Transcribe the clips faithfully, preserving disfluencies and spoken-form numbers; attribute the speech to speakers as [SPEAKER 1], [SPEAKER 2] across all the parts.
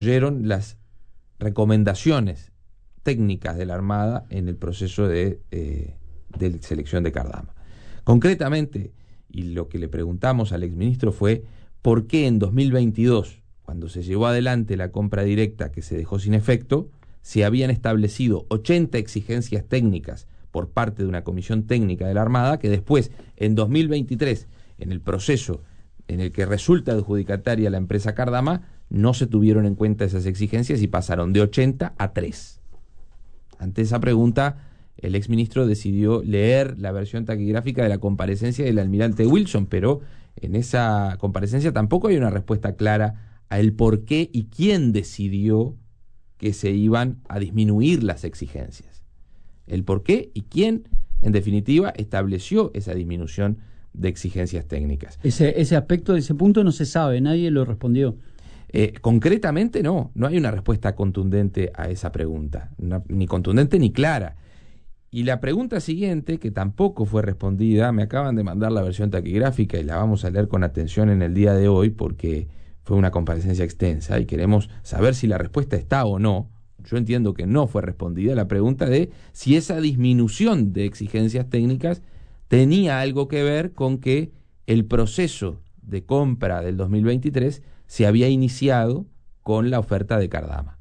[SPEAKER 1] oyeron las recomendaciones técnicas de la Armada en el proceso de, eh, de selección de Cardama. Concretamente, y lo que le preguntamos al exministro fue por qué en dos mil veintidós, cuando se llevó adelante la compra directa que se dejó sin efecto, se habían establecido ochenta exigencias técnicas por parte de una comisión técnica de la Armada, que después, en dos mil veintitrés, en el proceso en el que resulta adjudicataria la empresa Cardama, no se tuvieron en cuenta esas exigencias y pasaron de ochenta a tres. Ante esa pregunta, el exministro decidió leer la versión taquigráfica de la comparecencia del almirante Wilson, pero en esa comparecencia tampoco hay una respuesta clara a el por qué y quién decidió que se iban a disminuir las exigencias. El por qué y quién, en definitiva, estableció esa disminución de exigencias técnicas.
[SPEAKER 2] Ese, ese aspecto, ese punto no se sabe, nadie lo respondió.
[SPEAKER 1] Eh, concretamente no, no hay una respuesta contundente a esa pregunta, no, ni contundente ni clara. Y la pregunta siguiente, que tampoco fue respondida, me acaban de mandar la versión taquigráfica y la vamos a leer con atención en el día de hoy porque fue una comparecencia extensa y queremos saber si la respuesta está o no. Yo entiendo que no fue respondida la pregunta de si esa disminución de exigencias técnicas tenía algo que ver con que el proceso de compra del dos mil veintitrés se había iniciado con la oferta de Cardama.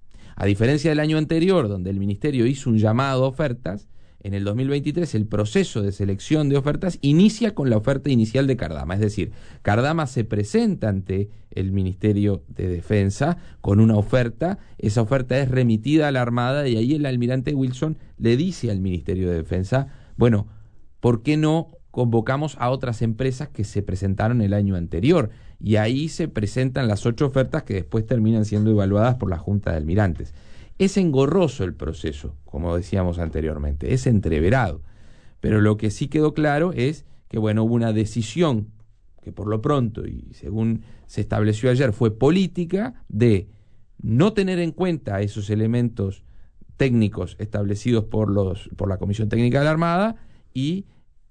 [SPEAKER 1] A diferencia del año anterior, donde el Ministerio hizo un llamado a ofertas, en el dos mil veintitrés el proceso de selección de ofertas inicia con la oferta inicial de Cardama. Es decir, Cardama se presenta ante el Ministerio de Defensa con una oferta, esa oferta es remitida a la Armada y ahí el almirante Wilson le dice al Ministerio de Defensa, bueno, ¿por qué no convocamos a otras empresas que se presentaron el año anterior? Y ahí se presentan las ocho ofertas que después terminan siendo evaluadas por la Junta de Almirantes. Es engorroso el proceso, como decíamos anteriormente, es entreverado. Pero lo que sí quedó claro es que, bueno, hubo una decisión que por lo pronto, y según se estableció ayer, fue política de no tener en cuenta esos elementos técnicos establecidos por, los, por la Comisión Técnica de la Armada y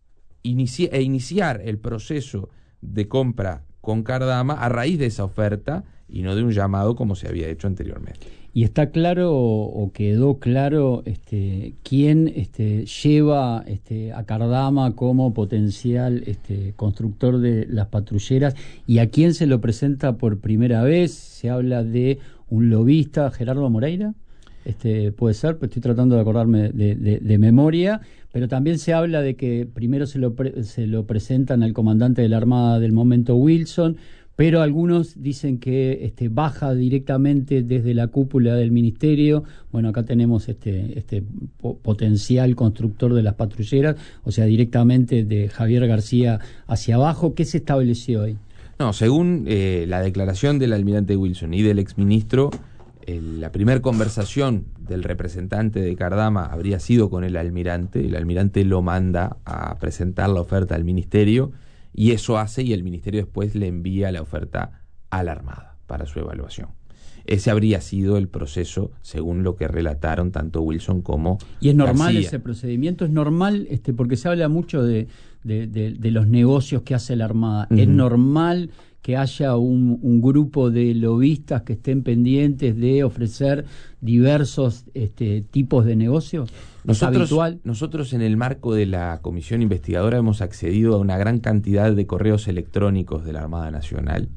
[SPEAKER 1] inici- e iniciar el proceso de compra con Cardama a raíz de esa oferta y no de un llamado como se había hecho anteriormente.
[SPEAKER 2] ¿Y está claro o quedó claro este, quién este, lleva este, a Cardama como potencial este, constructor de las patrulleras y a quién se lo presenta por primera vez? Se habla de un lobista, Gerardo Moreira, este, puede ser, pero estoy tratando de acordarme de, de, de memoria, pero también se habla de que primero se lo, pre, se lo presentan al comandante de la Armada del momento, Wilson, pero algunos dicen que este, baja directamente desde la cúpula del ministerio. Bueno, acá tenemos este, este po- potencial constructor de las patrulleras, o sea, directamente de Javier García hacia abajo. ¿Qué se estableció ahí?
[SPEAKER 1] No, según eh, la declaración del almirante Wilson y del exministro, eh, la primera conversación del representante de Cardama habría sido con el almirante. El almirante lo manda a presentar la oferta al ministerio, y eso hace y el ministerio después le envía la oferta a la Armada para su evaluación. Ese habría sido el proceso según lo que relataron tanto Wilson como
[SPEAKER 2] ¿Y es normal
[SPEAKER 1] García.
[SPEAKER 2] Ese procedimiento? ¿Es normal? este Porque se habla mucho de, de, de, de los negocios que hace la Armada. Uh-huh. ¿Es normal que haya un, un grupo de lobistas que estén pendientes de ofrecer diversos este, tipos de negocios?
[SPEAKER 1] Nosotros,
[SPEAKER 2] habitual?
[SPEAKER 1] nosotros en el marco de la comisión investigadora hemos accedido a una gran cantidad de correos electrónicos de la Armada Nacional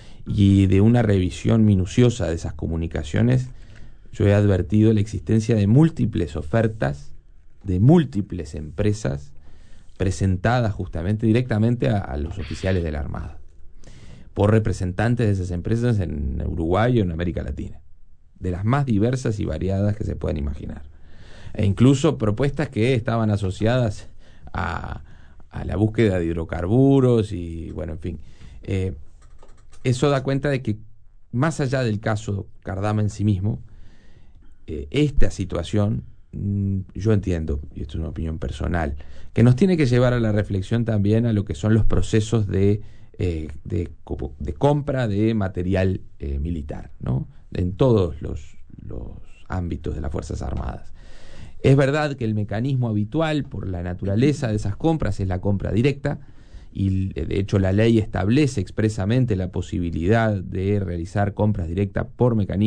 [SPEAKER 1] y de una revisión minuciosa de esas comunicaciones. Yo he advertido la existencia de múltiples ofertas de múltiples empresas presentadas justamente directamente a, a los oficiales de la Armada por representantes de esas empresas en Uruguay o en América Latina, de las más diversas y variadas que se puedan imaginar. E incluso propuestas que estaban asociadas a, a la búsqueda de hidrocarburos y, bueno, en fin. Eh, eso da cuenta de que, más allá del caso Cardama en sí mismo, eh, esta situación, mmm, yo entiendo, y esto es una opinión personal, que nos tiene que llevar a la reflexión también a lo que son los procesos de, eh, de, de compra de material eh, militar, ¿no? En todos los, los ámbitos de las Fuerzas Armadas. Es verdad que el mecanismo habitual por la naturaleza de esas compras es la compra directa y de hecho la ley establece expresamente la posibilidad de realizar compras directas por mecanismo